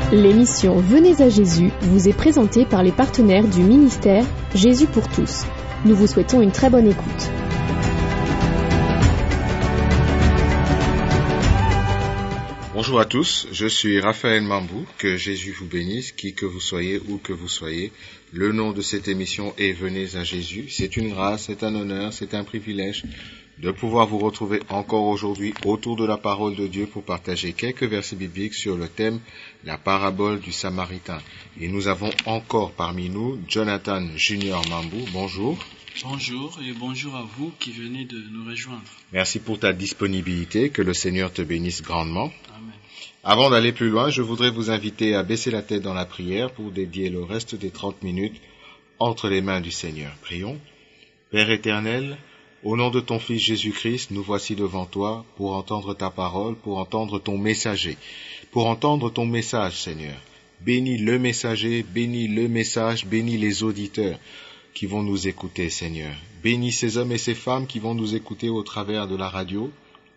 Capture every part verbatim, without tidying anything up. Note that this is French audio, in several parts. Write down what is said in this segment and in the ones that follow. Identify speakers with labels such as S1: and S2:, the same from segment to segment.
S1: L'émission Venez à Jésus vous est présentée par les partenaires du ministère Jésus pour tous. Nous vous souhaitons une très bonne écoute.
S2: Bonjour à tous, je suis Raphaël Mambou, que Jésus vous bénisse, qui que vous soyez, où que vous soyez. Le nom de cette émission est Venez à Jésus. C'est une grâce, c'est un honneur, c'est un privilège de pouvoir vous retrouver encore aujourd'hui autour de la parole de Dieu pour partager quelques versets bibliques sur le thème la parabole du Samaritain. Et nous avons encore parmi nous Jonathan Junior Mambou. Bonjour.
S3: Bonjour et bonjour à vous qui venez de nous rejoindre.
S2: Merci pour ta disponibilité, que le Seigneur te bénisse grandement.
S3: Amen.
S2: Avant d'aller plus loin, je voudrais vous inviter à baisser la tête dans la prière pour dédier le reste des trente minutes entre les mains du Seigneur. Prions. Père éternel, au nom de ton Fils Jésus-Christ, nous voici devant toi pour entendre ta parole, pour entendre ton messager, pour entendre ton message, Seigneur. Bénis le messager, bénis le message, bénis les auditeurs qui vont nous écouter, Seigneur. Bénis ces hommes et ces femmes qui vont nous écouter au travers de la radio,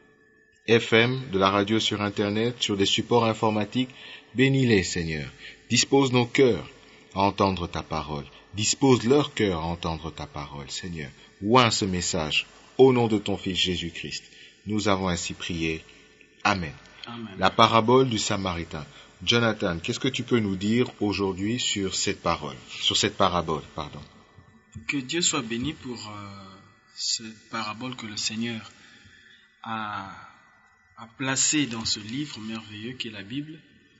S2: F M, de la radio sur Internet, sur des supports informatiques. Bénis-les, Seigneur. Dispose nos cœurs à entendre ta parole. Dispose leur cœur à entendre ta parole, Seigneur. Oins ce message, au nom de ton Fils Jésus-Christ. Nous avons ainsi prié. Amen.
S3: Amen.
S2: La parabole du Samaritain. Jonathan, qu'est-ce que tu peux nous dire aujourd'hui sur cette parole, sur cette parabole, pardon?
S3: Que Dieu soit béni pour euh, cette parabole que le Seigneur a, a placée dans ce livre merveilleux qu'est la Bible.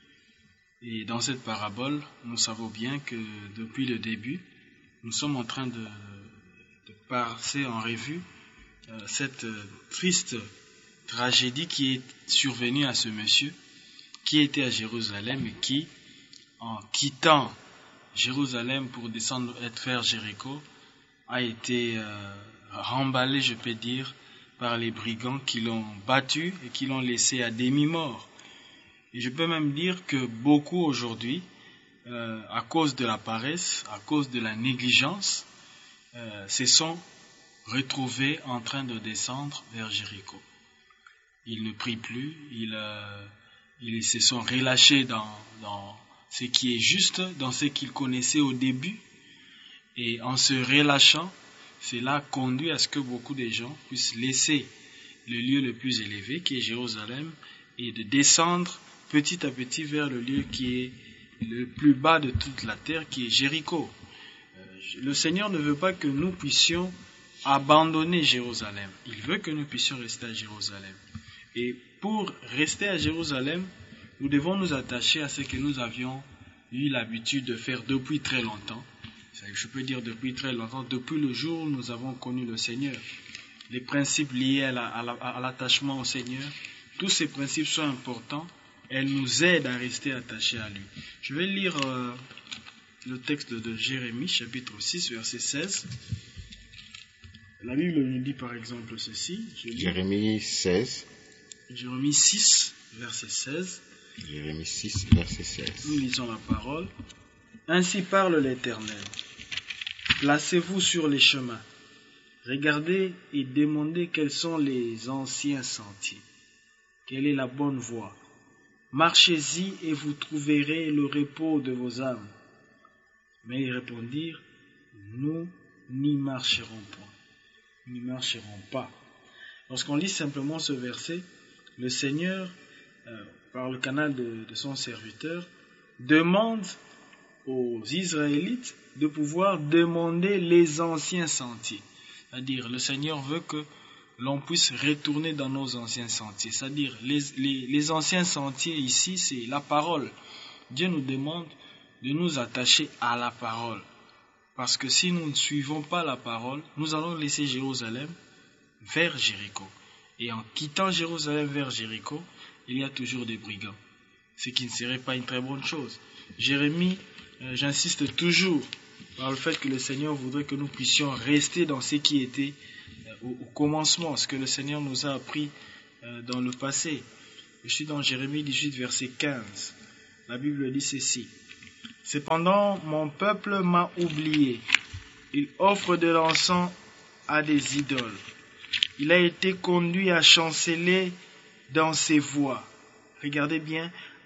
S3: Et dans cette parabole, nous savons bien que depuis le début, nous sommes en train de, de passer en revue euh, cette euh, triste tragédie qui est survenue à ce monsieur qui était à Jérusalem et qui, en quittant Jérusalem pour descendre vers Jéricho, a été euh, remballé, je peux dire, par les brigands qui l'ont battu et qui l'ont laissé à demi-mort. Et je peux même dire que beaucoup aujourd'hui, euh, à cause de la paresse, à cause de la négligence, euh, se sont retrouvés en train de descendre vers Jéricho. Ils ne prient plus, ils, euh, ils se sont relâchés dans, dans ce qui est juste, dans ce qu'ils connaissaient au début. Et en se relâchant, cela conduit à ce que beaucoup de gens puissent laisser le lieu le plus élevé, qui est Jérusalem, et de descendre petit à petit vers le lieu qui est le plus bas de toute la terre, qui est Jéricho. Euh, le Seigneur ne veut pas que nous puissions abandonner Jérusalem. Il veut que nous puissions rester à Jérusalem. Et pour rester à Jérusalem, nous devons nous attacher à ce que nous avions eu l'habitude de faire depuis très longtemps. Je peux dire depuis très longtemps, depuis le jour où nous avons connu le Seigneur. Les principes liés à, la, à, la, à l'attachement au Seigneur, tous ces principes sont importants. Elles nous aident à rester attachés à lui. Je vais lire euh, le texte de Jérémie, chapitre six, verset seize. La Bible nous dit par exemple ceci.
S2: Jérémie seize.
S3: Jérémie six, verset seize.
S2: Jérémie six, verset seize.
S3: Nous lisons la parole. Ainsi parle l'Éternel. Placez-vous sur les chemins. Regardez et demandez quels sont les anciens sentiers. Quelle est la bonne voie. Marchez-y et vous trouverez le repos de vos âmes. Mais ils répondirent, nous n'y marcherons point. Nous n'y marcherons pas. Lorsqu'on lit simplement ce verset, le Seigneur, euh, par le canal de, de son serviteur, demande aux Israélites de pouvoir demander les anciens sentiers. C'est-à-dire, le Seigneur veut que l'on puisse retourner dans nos anciens sentiers. C'est-à-dire, les, les, les anciens sentiers ici, c'est la parole. Dieu nous demande de nous attacher à la parole. Parce que si nous ne suivons pas la parole, nous allons laisser Jérusalem vers Jéricho. Et en quittant Jérusalem vers Jéricho, il y a toujours des brigands. Ce qui ne serait pas une très bonne chose. Jérémie, euh, j'insiste toujours par le fait que le Seigneur voudrait que nous puissions rester dans ce qui était euh, au, au commencement, ce que le Seigneur nous a appris euh, dans le passé. Je suis dans Jérémie dix-huit, verset quinze. La Bible dit ceci. Cependant, mon peuple m'a oublié. Il offre de l'encens à des idoles. Il a été conduit à chanceler dans ses voies. Regardez bien,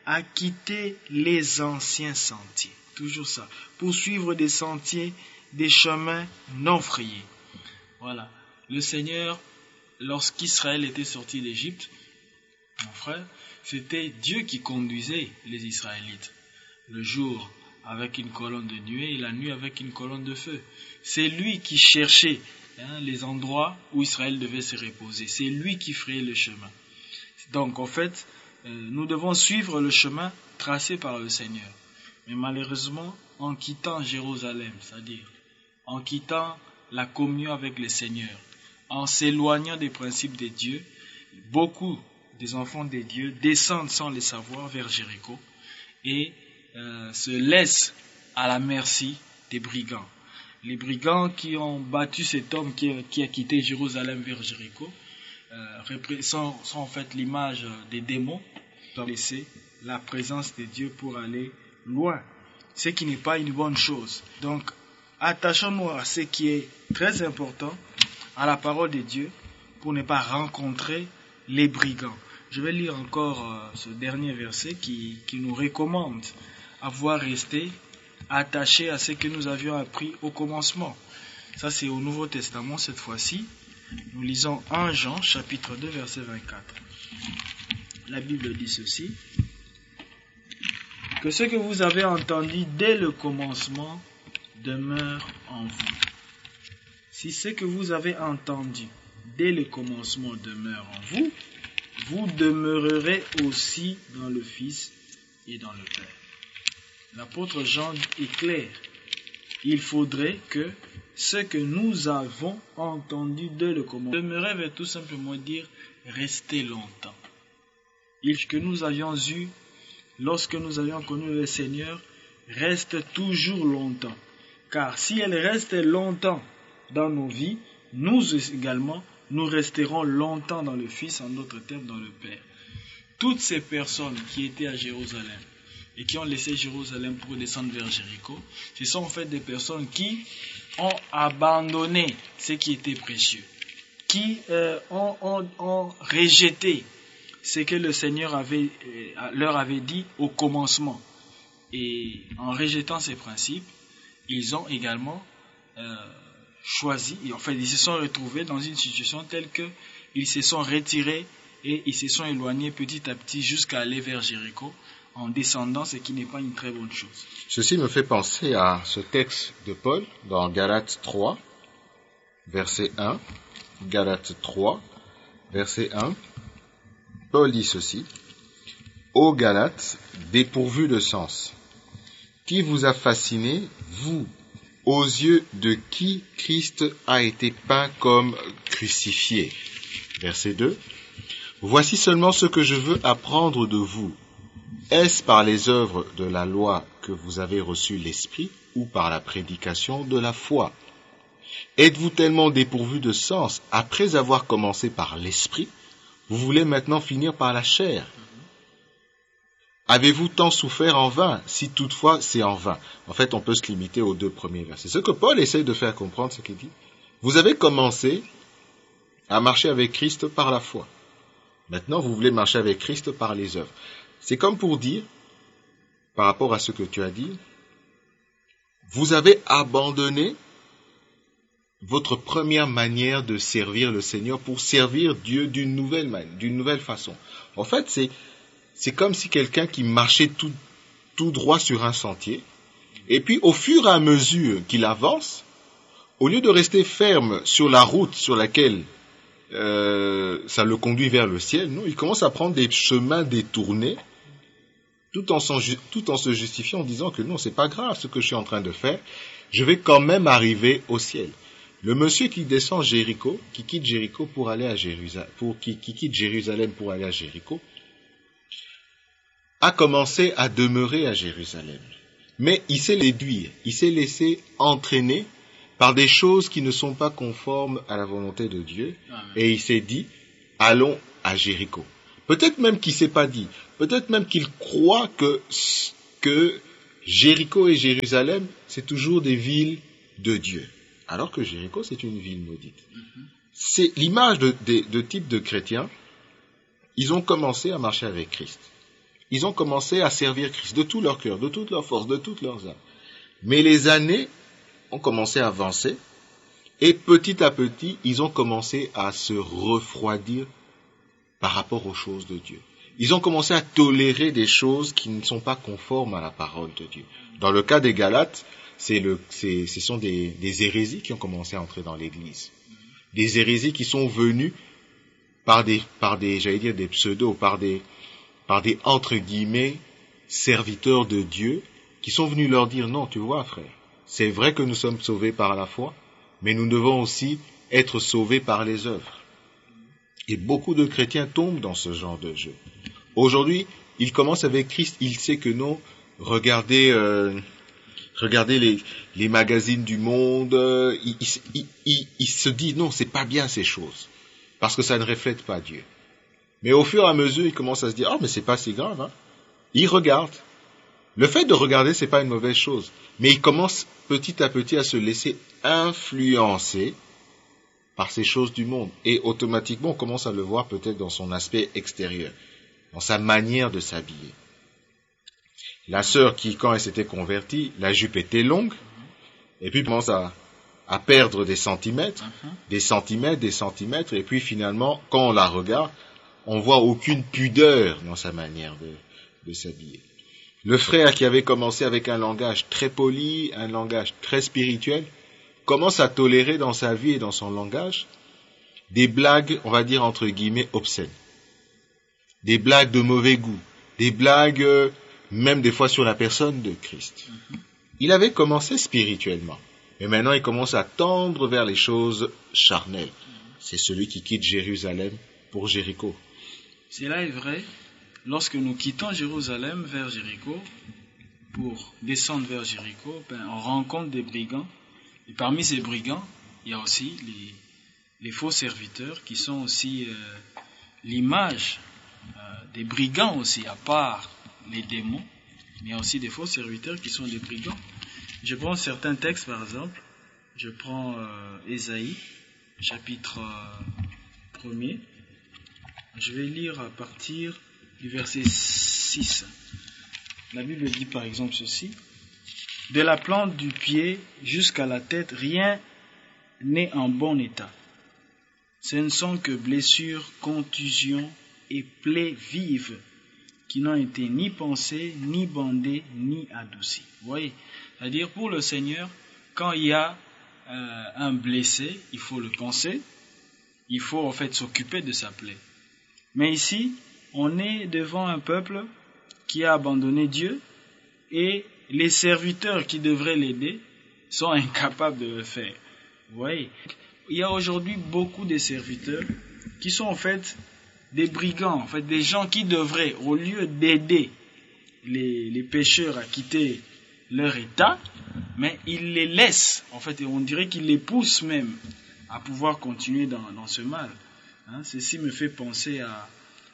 S3: à quitter les anciens sentiers. Toujours ça. Pour suivre des sentiers, des chemins non frayés. Voilà. Le Seigneur, lorsqu'Israël était sorti d'Égypte, mon frère, c'était Dieu qui conduisait les Israélites. Le jour avec une colonne de nuée et la nuit avec une colonne de feu. C'est lui qui cherchait hein, les endroits où Israël devait se reposer. C'est lui qui frayait le chemin. Donc en fait, euh, nous devons suivre le chemin tracé par le Seigneur. Mais malheureusement, en quittant Jérusalem, c'est-à-dire en quittant la communion avec le Seigneur, en s'éloignant des principes de Dieu, beaucoup des enfants de Dieu descendent sans le savoir vers Jéricho et euh, se laissent à la merci des brigands. Les brigands qui ont battu cet homme qui a, qui a quitté Jérusalem vers Jéricho euh, sont, sont en fait l'image des démons qui ont laissé la présence de Dieu pour aller loin, ce qui n'est pas une bonne chose. Donc, attachons-nous à ce qui est très important, à la parole de Dieu, pour ne pas rencontrer les brigands. Je vais lire encore euh, ce dernier verset qui, qui nous recommande à voir rester attachés à ce que nous avions appris au commencement. Ça, c'est au Nouveau Testament cette fois-ci. Nous lisons premier Jean, chapitre deux, verset vingt-quatre. La Bible dit ceci. Que ce que vous avez entendu dès le commencement demeure en vous. Si ce que vous avez entendu dès le commencement demeure en vous, vous demeurerez aussi dans le Fils et dans le Père. L'apôtre Jean est clair. Il faudrait que ce que nous avons entendu dès le commencement demeurer veut tout simplement dire rester longtemps. Et ce que nous avions eu lorsque nous avions connu le Seigneur reste toujours longtemps. Car si elle reste longtemps dans nos vies, nous également, nous resterons longtemps dans le Fils, en d'autres termes dans le Père. Toutes ces personnes qui étaient à Jérusalem et qui ont laissé Jérusalem pour descendre vers Jéricho, ce sont en fait des personnes qui ont abandonné ce qui était précieux, qui euh, ont, ont, ont rejeté ce que le Seigneur avait, euh, leur avait dit au commencement. Et en rejetant ces principes, ils ont également euh, choisi, et en fait ils se sont retrouvés dans une situation telle qu'ils se sont retirés et ils se sont éloignés petit à petit jusqu'à aller vers Jéricho en descendant, ce qui n'est pas une très bonne chose.
S2: Ceci me fait penser à ce texte de Paul dans Galates trois, verset un. Galates trois, verset un. Paul dit ceci. Ô Galates, dépourvus de sens, qui vous a fasciné, vous, aux yeux de qui Christ a été peint comme crucifié. Verset deux. Voici seulement ce que je veux apprendre de vous. Est-ce par les œuvres de la loi que vous avez reçu l'Esprit ou par la prédication de la foi? Êtes-vous tellement dépourvus de sens, après avoir commencé par l'Esprit, vous voulez maintenant finir par la chair? Avez-vous tant souffert en vain, si toutefois c'est en vain? En fait, on peut se limiter aux deux premiers versets. Ce que Paul essaye de faire comprendre, ce qu'il dit. Vous avez commencé à marcher avec Christ par la foi. Maintenant, vous voulez marcher avec Christ par les œuvres. C'est comme pour dire, par rapport à ce que tu as dit, vous avez abandonné votre première manière de servir le Seigneur pour servir Dieu d'une nouvelle manière, d'une nouvelle façon. En fait, c'est, c'est comme si quelqu'un qui marchait tout, tout droit sur un sentier, et puis au fur et à mesure qu'il avance, au lieu de rester ferme sur la route sur laquelle euh, ça le conduit vers le ciel, non, il commence à prendre des chemins détournés, tout en, tout en se justifiant en disant que non, c'est pas grave ce que je suis en train de faire, je vais quand même arriver au ciel. Le monsieur qui descend Jéricho, qui quitte Jéricho pour aller à Jérusalem, pour, qui, qui quitte Jérusalem pour aller à Jéricho, a commencé à demeurer à Jérusalem. Mais il s'est réduit, il s'est laissé entraîner par des choses qui ne sont pas conformes à la volonté de Dieu. Amen. Et il s'est dit, allons à Jéricho. Peut-être même qu'il ne s'est pas dit, peut-être même qu'il croit que, que Jéricho et Jérusalem, c'est toujours des villes de Dieu. Alors que Jéricho, c'est une ville maudite. Mm-hmm. C'est l'image de, de, de type de chrétiens. Ils ont commencé à marcher avec Christ. ils ont commencé à servir Christ de tout leur cœur, de toute leur force, de toutes leurs âmes. Mais les années ont commencé à avancer, et petit à petit, ils ont commencé à se refroidir par rapport aux choses de Dieu. Ils ont commencé à tolérer des choses qui ne sont pas conformes à la parole de Dieu. Dans le cas des Galates, c'est le, c'est, ce sont des, des hérésies qui ont commencé à entrer dans l'Église. Des hérésies qui sont venues par des, par des, j'allais dire des pseudos, par des, par des entre guillemets serviteurs de Dieu, qui sont venus leur dire non, tu vois, frère, c'est vrai que nous sommes sauvés par la foi, mais nous devons aussi être sauvés par les œuvres. Et beaucoup de chrétiens tombent dans ce genre de jeu. Aujourd'hui, ils commencent avec Christ, il sait que non, regardez, euh, regardez les, les magazines du monde, euh, il, il, il, il se dit non, c'est pas bien ces choses, parce que ça ne reflète pas Dieu. Mais au fur et à mesure, il commence à se dire, oh, mais c'est pas si grave, hein. Il regarde. Le fait de regarder, c'est pas une mauvaise chose, mais il commence petit à petit à se laisser influencer par ces choses du monde. Et automatiquement, on commence à le voir peut-être dans son aspect extérieur, dans sa manière de s'habiller. La sœur qui, quand elle s'était convertie, la jupe était longue, et puis commence à, à perdre des centimètres, uh-huh. des centimètres, des centimètres, et puis finalement, quand on la regarde, on voit aucune pudeur dans sa manière de, de s'habiller. Le frère qui avait commencé avec un langage très poli, un langage très spirituel, commence à tolérer dans sa vie et dans son langage des blagues, on va dire entre guillemets, obscènes. Des blagues de mauvais goût, des blagues euh, même des fois sur la personne de Christ. Mm-hmm. Il avait commencé spirituellement, mais maintenant il commence à tendre vers les choses charnelles. Mm-hmm. C'est celui qui quitte Jérusalem pour Jéricho.
S3: Cela est vrai. Lorsque nous quittons Jérusalem vers Jéricho, pour descendre vers Jéricho, ben, on rencontre des brigands. Et parmi ces brigands, il y a aussi les, les faux serviteurs qui sont aussi euh, l'image euh, des brigands aussi, à part les démons. Mais il y a aussi des faux serviteurs qui sont des brigands. Je prends certains textes par exemple. Je prends euh, Ésaïe, chapitre euh, premier. Je vais lire à partir du verset six. La Bible dit par exemple ceci. De la plante du pied jusqu'à la tête, rien n'est en bon état. Ce ne sont que blessures, contusions et plaies vives qui n'ont été ni pensées, ni bandées, ni adoucies. Vous voyez, c'est-à-dire pour le Seigneur, quand il y a euh, un blessé, il faut le penser, il faut en fait s'occuper de sa plaie. Mais ici, on est devant un peuple qui a abandonné Dieu et les serviteurs qui devraient l'aider sont incapables de le faire. Vous voyez, il y a aujourd'hui beaucoup de serviteurs qui sont en fait des brigands, en fait des gens qui devraient, au lieu d'aider les, les pécheurs à quitter leur état, mais ils les laissent, en fait, et on dirait qu'ils les poussent même à pouvoir continuer dans, dans ce mal. Hein, ceci me fait penser à,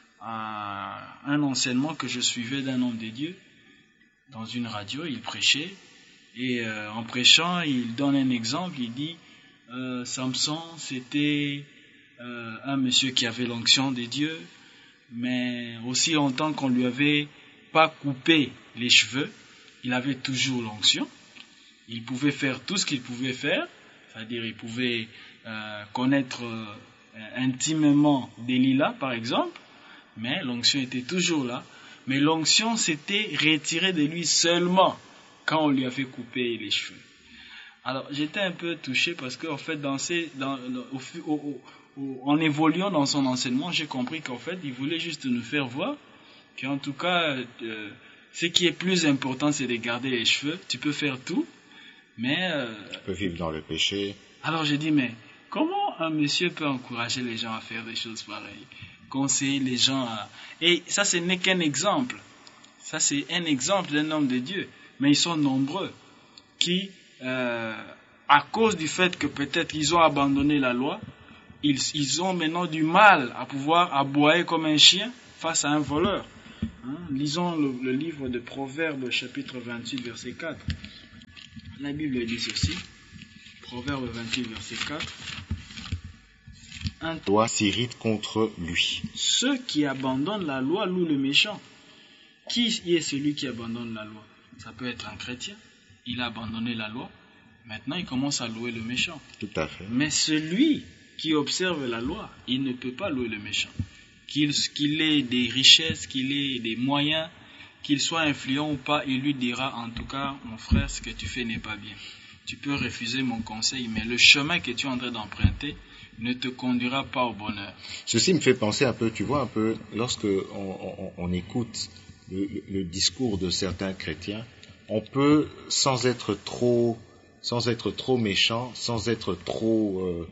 S3: à un enseignement que je suivais d'un homme de Dieu. Dans une radio, il prêchait, et euh, en prêchant, il donne un exemple, il dit euh, Samson, c'était euh, un monsieur qui avait l'onction de Dieu, mais aussi longtemps qu'on lui avait pas coupé les cheveux, il avait toujours l'onction, il pouvait faire tout ce qu'il pouvait faire, c'est-à-dire il pouvait euh, connaître euh, intimement Delilah par exemple, mais l'onction était toujours là. Mais l'onction s'était retirée de lui seulement quand on lui a fait couper les cheveux. Alors j'étais un peu touché parce qu'en fait, dans ces, dans, au, au, au, en évoluant dans son enseignement, j'ai compris qu'en fait, il voulait juste nous faire voir qu'en tout cas, euh, ce qui est plus important, c'est de garder les cheveux. Tu peux faire tout, mais... Euh,
S2: tu peux vivre dans le péché.
S3: Alors j'ai dit, mais comment un monsieur peut encourager les gens à faire des choses pareilles ? Conseiller les gens à... Et ça, ce n'est qu'un exemple. Ça, c'est un exemple d'un homme de Dieu. Mais ils sont nombreux qui, euh, à cause du fait que peut-être ils ont abandonné la loi, ils, ils ont maintenant du mal à pouvoir aboyer comme un chien face à un voleur. Hein? Lisons le, le livre de Proverbes, chapitre vingt-huit, verset quatre. La Bible dit ceci. Proverbe vingt-huit, verset quatre.
S2: Un loi s'irrite contre lui.
S3: Ceux qui abandonnent la loi louent le méchant. qui est celui qui abandonne la loi? Ça peut être un chrétien. Il a abandonné la loi. Maintenant, il commence à louer le méchant.
S2: Tout à fait.
S3: Mais celui qui observe la loi, il ne peut pas louer le méchant. Qu'il, qu'il ait des richesses, qu'il ait des moyens, qu'il soit influent ou pas, il lui dira, en tout cas, mon frère, ce que tu fais n'est pas bien. Tu peux refuser mon conseil, mais le chemin que tu es en train d'emprunter ne te conduira pas au bonheur.
S2: Ceci me fait penser un peu, tu vois, un peu, lorsque on, on, on écoute le, le discours de certains chrétiens, on peut, sans être trop, sans être trop méchant, sans être trop, euh,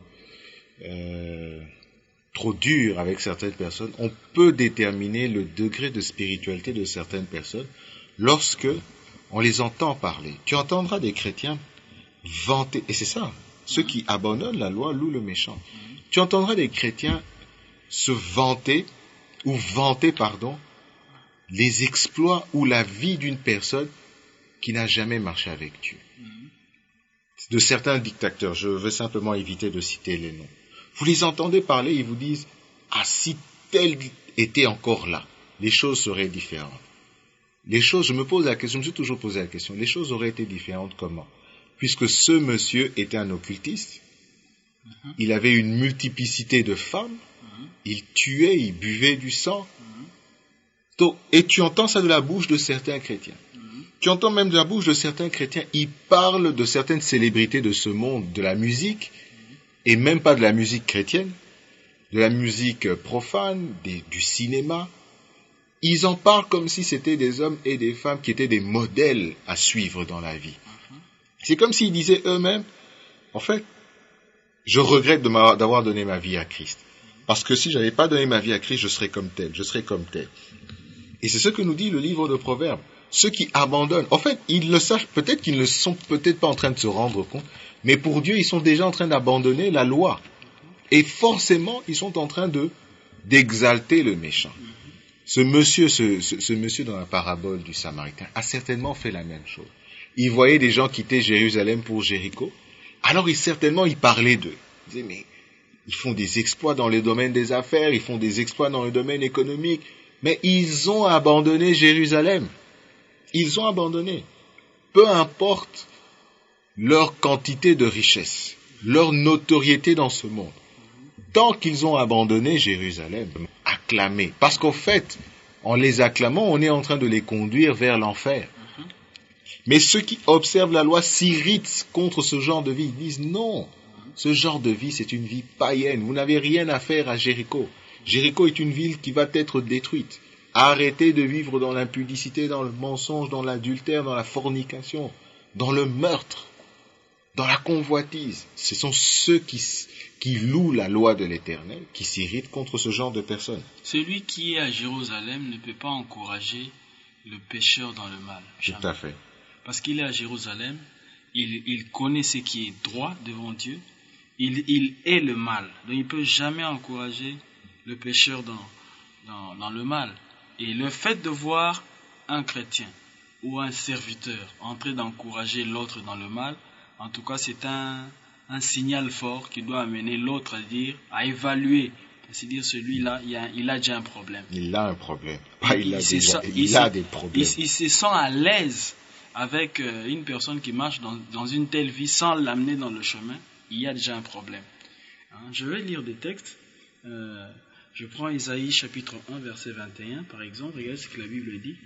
S2: euh, trop dur avec certaines personnes, on peut déterminer le degré de spiritualité de certaines personnes lorsque on les entend parler. Tu entendras des chrétiens vanter, et c'est ça, ceux qui abandonnent la loi louent le méchant. Tu entendras des chrétiens se vanter, ou vanter, pardon, les exploits ou la vie d'une personne qui n'a jamais marché avec Dieu. De certains dictateurs, je veux simplement éviter de citer les noms. Vous les entendez parler, ils vous disent, ah, si tel était encore là, les choses seraient différentes. Les choses, je me pose la question, je me suis toujours posé la question, les choses auraient été différentes comment? Puisque ce monsieur était un occultiste, mm-hmm. il avait une multiplicité de femmes, mm-hmm. il tuait, il buvait du sang. Mm-hmm. Donc, et tu entends ça de la bouche de certains chrétiens. Mm-hmm. Tu entends même de la bouche de certains chrétiens, ils parlent de certaines célébrités de ce monde, de la musique, mm-hmm. et même pas de la musique chrétienne, de la musique profane, des, du cinéma. Ils en parlent comme si c'était des hommes et des femmes qui étaient des modèles à suivre dans la vie. C'est comme s'ils disaient eux-mêmes, en fait, je regrette de d'avoir donné ma vie à Christ. Parce que si je n'avais pas donné ma vie à Christ, je serais comme tel, je serais comme tel. Et c'est ce que nous dit le livre de Proverbes. Ceux qui abandonnent, en fait, ils le savent, peut-être qu'ils ne sont peut-être pas en train de se rendre compte, mais pour Dieu, ils sont déjà en train d'abandonner la loi. Et forcément, ils sont en train de d'exalter le méchant. Ce monsieur, ce, ce, ce monsieur dans la parabole du Samaritain a certainement fait la même chose. Il voyait des gens quitter Jérusalem pour Jéricho. Alors, il, certainement, il parlait d'eux. Il disait, mais ils font des exploits dans le domaine des affaires, ils font des exploits dans le domaine économique, mais ils ont abandonné Jérusalem. Ils ont abandonné. Peu importe leur quantité de richesse, leur notoriété dans ce monde. Tant qu'ils ont abandonné Jérusalem, acclamés. Parce qu'au fait, en les acclamant, on est en train de les conduire vers l'enfer. Mais ceux qui observent la loi s'irritent contre ce genre de vie. Ils disent non, ce genre de vie c'est une vie païenne. Vous n'avez rien à faire à Jéricho. Jéricho est une ville qui va être détruite. Arrêtez de vivre dans l'impudicité, dans le mensonge, dans l'adultère, dans la fornication, dans le meurtre, dans la convoitise. Ce sont ceux qui, qui louent la loi de l'Éternel, qui s'irritent contre ce genre de personnes.
S3: Celui qui est à Jérusalem ne peut pas encourager le pécheur dans le mal.
S2: Jamais. Tout à fait.
S3: Parce qu'il est à Jérusalem, il, il connaît ce qui est droit devant Dieu, il, il est le mal. Donc il ne peut jamais encourager le pécheur dans, dans, dans le mal. Et le fait de voir un chrétien ou un serviteur en train d'encourager l'autre dans le mal, en tout cas c'est un, un signal fort qui doit amener l'autre à dire, à évaluer. C'est-à-dire celui-là, il a, il a déjà un problème.
S2: Il a un problème. Pas il, il a, déjà, il
S3: il
S2: a des problèmes.
S3: Il, il se sent à l'aise avec euh, une personne qui marche dans, dans une telle vie sans l'amener dans le chemin. Il y a déjà un problème. Hein, je vais lire des textes. Euh, je prends Isaïe chapitre un, verset vingt et un, par exemple. Regardez ce que la Bible dit.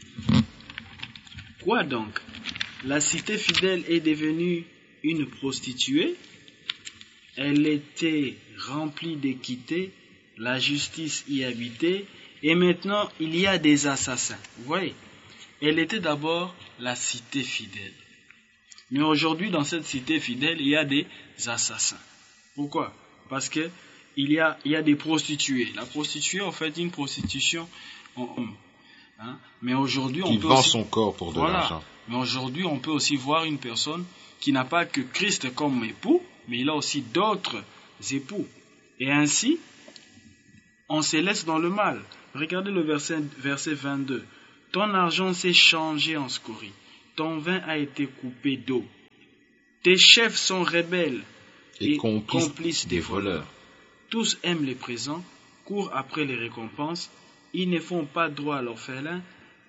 S3: Quoi donc? La cité fidèle est devenue une prostituée. Elle était remplie d'équité. La justice y habitait. Et maintenant, il y a des assassins. Vous voyez? Elle était d'abord la cité fidèle. Mais aujourd'hui, dans cette cité fidèle, il y a des assassins. Pourquoi? Parce que il y a, il y a des prostituées. La prostituée, en fait, une prostitution en homme. Hein? Mais aujourd'hui, on
S2: qui
S3: peut
S2: vend
S3: aussi,
S2: son corps pour de
S3: voilà.
S2: l'argent.
S3: Mais aujourd'hui, on peut aussi voir une personne qui n'a pas que Christ comme époux, mais il a aussi d'autres époux. Et ainsi, on se laisse dans le mal. Regardez le verset, verset vingt-deux. Ton argent s'est changé en scorie. Ton vin a été coupé d'eau. Tes chefs sont rebelles et, et complices, complices des voleurs. voleurs. Tous aiment les présents, courent après les récompenses. Ils ne font pas droit à l'orphelin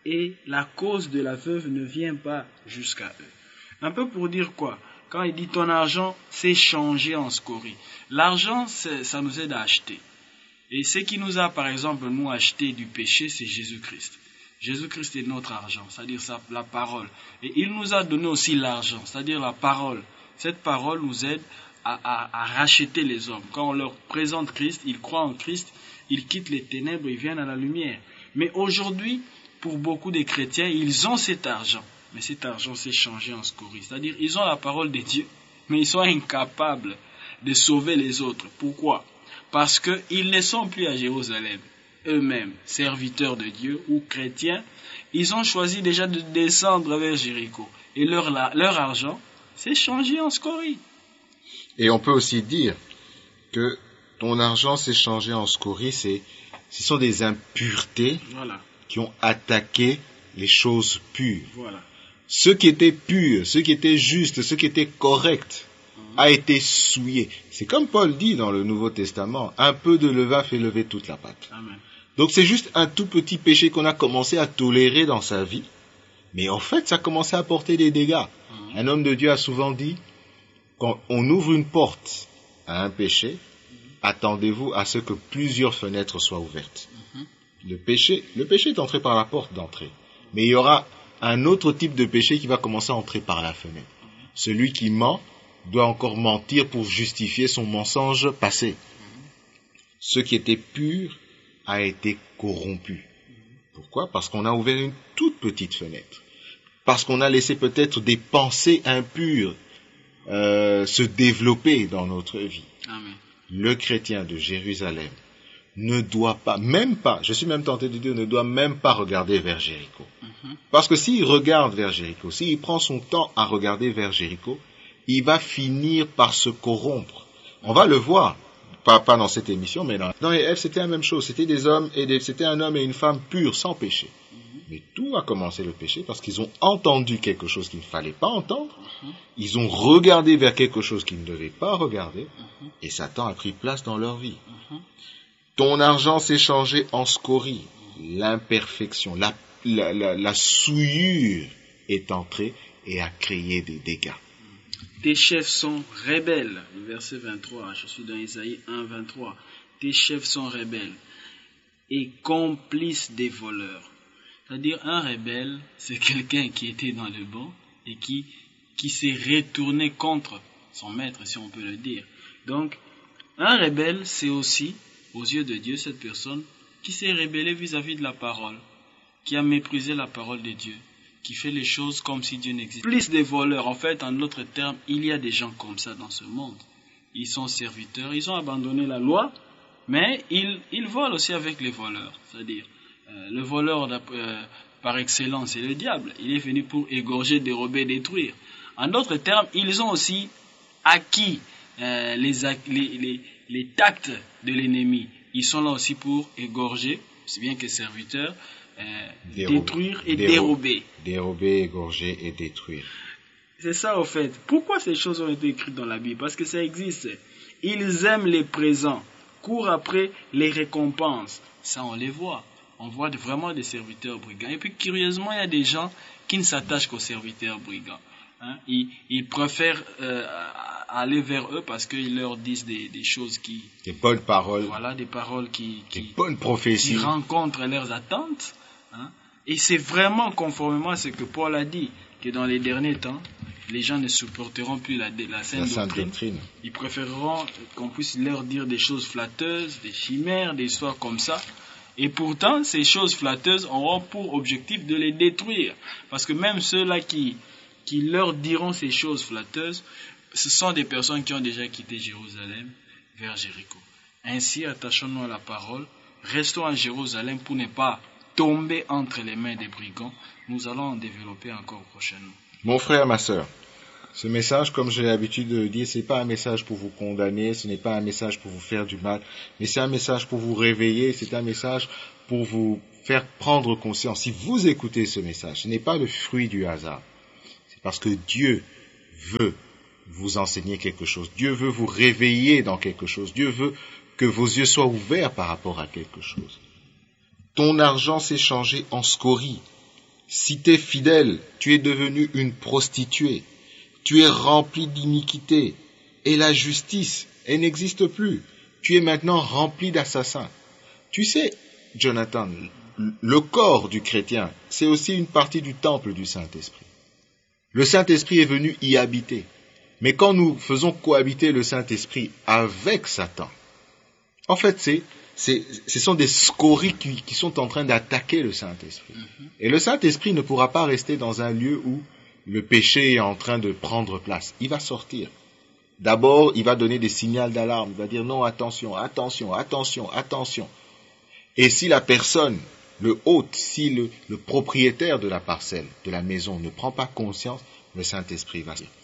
S3: et la cause de la veuve ne vient pas jusqu'à eux. Un peu pour dire quoi? Quand il dit ton argent s'est changé en scorie. L'argent, ça nous aide à acheter. Et ce qui nous a, par exemple, nous acheté du péché, c'est Jésus-Christ. Jésus-Christ est notre argent, c'est-à-dire la parole. Et il nous a donné aussi l'argent, c'est-à-dire la parole. Cette parole nous aide à, à, à racheter les hommes. Quand on leur présente Christ, ils croient en Christ, ils quittent les ténèbres, ils viennent à la lumière. Mais aujourd'hui, pour beaucoup de chrétiens, ils ont cet argent. Mais cet argent s'est changé en scorie. C'est-à-dire, ils ont la parole de Dieu, mais ils sont incapables de sauver les autres. Pourquoi? Parce qu'ils ne sont plus à Jérusalem. Eux-mêmes, serviteurs de Dieu ou chrétiens, ils ont choisi déjà de descendre vers Jéricho. Et leur, leur argent s'est changé en scorie.
S2: Et on peut aussi dire que ton argent s'est changé en scorie, c'est, ce sont des impuretés
S3: voilà.
S2: qui ont attaqué les choses pures.
S3: Voilà.
S2: Ce qui était pur, ce qui était juste, ce qui était correct mmh. a été souillé. C'est comme Paul dit dans le Nouveau Testament, un peu de levain fait lever toute la pâte.
S3: Amen.
S2: Donc c'est juste un tout petit péché qu'on a commencé à tolérer dans sa vie, mais en fait ça a commencé à porter des dégâts. Mmh. Un homme de Dieu a souvent dit, quand on ouvre une porte à un péché, mmh. attendez-vous à ce que plusieurs fenêtres soient ouvertes. Mmh. Le péché, le péché est entré par la porte d'entrée, mais il y aura un autre type de péché qui va commencer à entrer par la fenêtre. Celui qui ment doit encore mentir pour justifier son mensonge passé. Ce qui était pur a été corrompu. Pourquoi? Parce qu'on a ouvert une toute petite fenêtre. Parce qu'on a laissé peut-être des pensées impures euh, se développer dans notre vie.
S3: Amen.
S2: Le chrétien de Jérusalem ne doit pas, même pas, je suis même tenté de dire, ne doit même pas regarder vers Jéricho. Mm-hmm. Parce que s'il regarde vers Jéricho, s'il prend son temps à regarder vers Jéricho, il va finir par se corrompre. On va le voir, pas, pas dans cette émission, mais dans, dans les F, c'était la même chose. C'était des hommes et des, c'était un homme et une femme purs, sans péché. Mm-hmm. Mais tout a commencé le péché parce qu'ils ont entendu quelque chose qu'il ne fallait pas entendre. Mm-hmm. Ils ont regardé vers quelque chose qu'ils ne devaient pas regarder. Mm-hmm. Et Satan a pris place dans leur vie. Mm-hmm. Ton argent s'est changé en scorie. L'imperfection, la, la, la, la souillure est entrée et a créé des dégâts.
S3: Tes chefs sont rebelles. Le verset vingt-trois, je suis dans Isaïe un, vingt-trois. Tes chefs sont rebelles et complices des voleurs. C'est-à-dire, un rebelle, c'est quelqu'un qui était dans le bon et qui, qui s'est retourné contre son maître, si on peut le dire. Donc, un rebelle, c'est aussi, aux yeux de Dieu, cette personne qui s'est rébellée vis-à-vis de la parole, qui a méprisé la parole de Dieu, qui fait les choses comme si Dieu n'existait. Plus des voleurs, en fait, en d'autres termes, il y a des gens comme ça dans ce monde. Ils sont serviteurs, ils ont abandonné la loi, mais ils, ils volent aussi avec les voleurs. C'est-à-dire, euh, le voleur euh, par excellence, c'est le diable. Il est venu pour égorger, dérober, détruire. En d'autres termes, ils ont aussi acquis euh, les, les, les, les tacts de l'ennemi. Ils sont là aussi pour égorger, aussi bien que serviteurs, euh, dérober, détruire et dérober.
S2: Dérober, égorger et détruire.
S3: C'est ça, au fait. Pourquoi ces choses ont été écrites dans la Bible? Parce que ça existe. Ils aiment les présents, courent après les récompenses. Ça, on les voit. On voit vraiment des serviteurs brigands. Et puis, curieusement, il y a des gens qui ne s'attachent qu'aux serviteurs brigands. Hein? Ils, ils préfèrent euh, aller vers eux parce qu'ils leur disent des, des choses qui...
S2: Des bonnes paroles.
S3: Voilà, des paroles qui... qui
S2: des bonnes prophéties.
S3: Qui rencontrent leurs attentes. Hein? Et c'est vraiment conformément à ce que Paul a dit, que dans les derniers temps, les gens ne supporteront plus la, la sainte
S2: la
S3: doctrine.
S2: doctrine.
S3: Ils préféreront qu'on puisse leur dire des choses flatteuses, des chimères, des histoires comme ça. Et pourtant, ces choses flatteuses auront pour objectif de les détruire. Parce que même ceux-là qui, qui leur diront ces choses flatteuses, ce sont des personnes qui ont déjà quitté Jérusalem vers Jéricho. Ainsi, attachons-nous à la parole, restons à Jérusalem pour ne pas tomber entre les mains des brigands. Nous allons en développer encore prochainement.
S2: Mon frère, ma sœur, ce message, comme j'ai l'habitude de le dire, ce n'est pas un message pour vous condamner, ce n'est pas un message pour vous faire du mal, mais c'est un message pour vous réveiller, c'est un message pour vous faire prendre conscience. Si vous écoutez ce message, ce n'est pas le fruit du hasard. C'est parce que Dieu veut vous enseigner quelque chose. Dieu veut vous réveiller dans quelque chose. Dieu veut que vos yeux soient ouverts par rapport à quelque chose. Ton argent s'est changé en scorie. Si tu es fidèle, tu es devenu une prostituée. Tu es rempli d'iniquité. Et la justice, elle n'existe plus. Tu es maintenant rempli d'assassins. Tu sais, Jonathan, le corps du chrétien, c'est aussi une partie du temple du Saint-Esprit. Le Saint-Esprit est venu y habiter. Mais quand nous faisons cohabiter le Saint-Esprit avec Satan, en fait, c'est, c'est, ce sont des scories qui, qui sont en train d'attaquer le Saint-Esprit. Mm-hmm. Et le Saint-Esprit ne pourra pas rester dans un lieu où le péché est en train de prendre place. Il va sortir. D'abord, il va donner des signaux d'alarme. Il va dire non, attention, attention, attention, attention. Et si la personne, le hôte, si le, le propriétaire de la parcelle, de la maison ne prend pas conscience, le Saint-Esprit va sortir.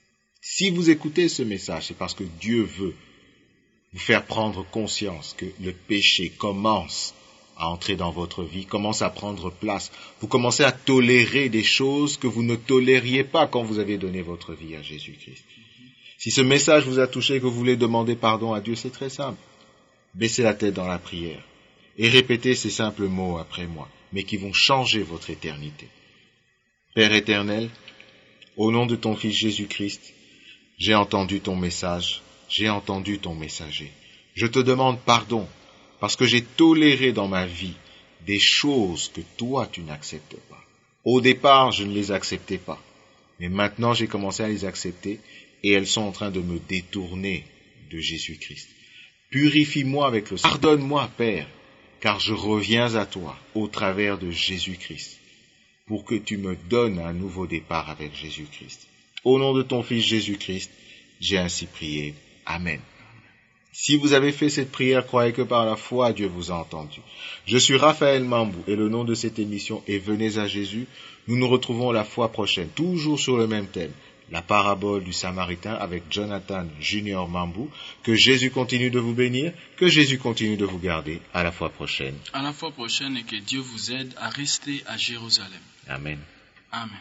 S2: Si vous écoutez ce message, c'est parce que Dieu veut vous faire prendre conscience que le péché commence à entrer dans votre vie, commence à prendre place. Vous commencez à tolérer des choses que vous ne tolériez pas quand vous avez donné votre vie à Jésus-Christ. Si ce message vous a touché et que vous voulez demander pardon à Dieu, c'est très simple. Baissez la tête dans la prière et répétez ces simples mots après moi, mais qui vont changer votre éternité. Père éternel, au nom de ton Fils Jésus-Christ, j'ai entendu ton message, j'ai entendu ton messager. Je te demande pardon parce que j'ai toléré dans ma vie des choses que toi tu n'acceptes pas. Au départ, je ne les acceptais pas, mais maintenant j'ai commencé à les accepter et elles sont en train de me détourner de Jésus-Christ. Purifie-moi avec le sang. Pardonne-moi, Père, car je reviens à toi au travers de Jésus-Christ, pour que tu me donnes un nouveau départ avec Jésus-Christ. Au nom de ton Fils Jésus-Christ, j'ai ainsi prié. Amen. Si vous avez fait cette prière, croyez que par la foi, Dieu vous a entendu. Je suis Raphaël Mambou et le nom de cette émission est Venez à Jésus. Nous nous retrouvons la fois prochaine, toujours sur le même thème, la parabole du Samaritain avec Jonathan Junior Mambou. Que Jésus continue de vous bénir, que Jésus continue de vous garder. À la fois prochaine.
S3: À la fois prochaine et que Dieu vous aide à rester à Jérusalem.
S2: Amen.
S3: Amen.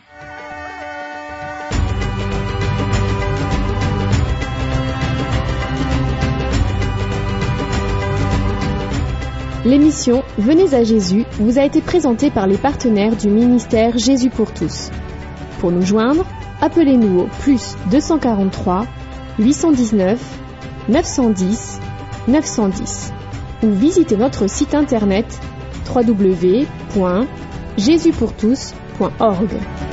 S1: L'émission Venez à Jésus vous a été présentée par les partenaires du ministère Jésus pour tous. Pour nous joindre, appelez-nous au plus deux cent quarante-trois, huit cent dix-neuf, neuf cent dix, neuf cent dix ou visitez notre site internet w w w point jésus pour tous point org.